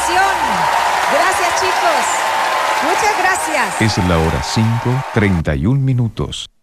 información. Gracias, chicos. Muchas gracias. Es la hora 5:31.